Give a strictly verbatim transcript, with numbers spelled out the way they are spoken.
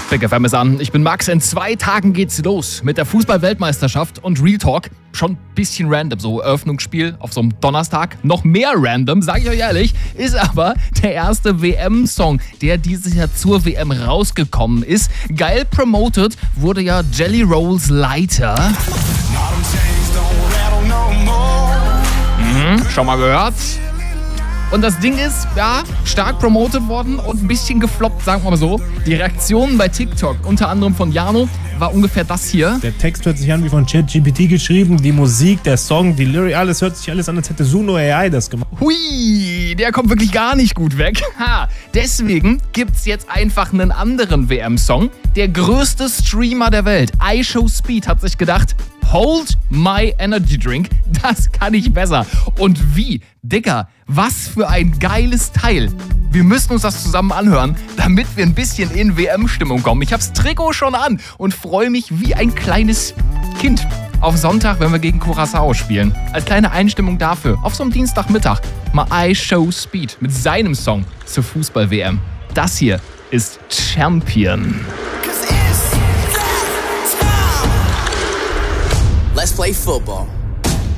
Big F M ist an. Ich bin Max. In zwei Tagen geht's los mit der Fußball-Weltmeisterschaft und Real Talk. Schon ein bisschen random, so Eröffnungsspiel auf so einem Donnerstag. Noch mehr random, sage ich euch ehrlich, ist aber der erste W M-Song, der dieses Jahr zur W M rausgekommen ist. Geil promoted wurde ja Jelly Rolls Lighter. Mhm, schon mal gehört. Und das Ding ist, ja, stark promotet worden und ein bisschen gefloppt, sagen wir mal so. Die Reaktionen bei TikTok, unter anderem von Jano, war ungefähr das hier. Der Text hört sich an wie von ChatGPT geschrieben, die Musik, der Song, die Lyric, alles hört sich alles an, als hätte Suno A I das gemacht. Hui, der kommt wirklich gar nicht gut weg. Ha, deswegen gibt's jetzt einfach einen anderen W M-Song. Der größte Streamer der Welt, iShowSpeed, hat sich gedacht, Hold My Energy Drink, das kann ich besser. Und wie? Digga, was für ein geiles Teil. Wir müssen uns das zusammen anhören, damit wir ein bisschen in W M-Stimmung kommen. Ich hab's Trikot schon an und freue mich wie ein kleines Kind auf Sonntag, wenn wir gegen Curaçao spielen. Als kleine Einstimmung dafür, auf so einem Dienstagmittag, mal iShowSpeed mit seinem Song zur Fußball-W M. Das hier ist Champion. Let's play football.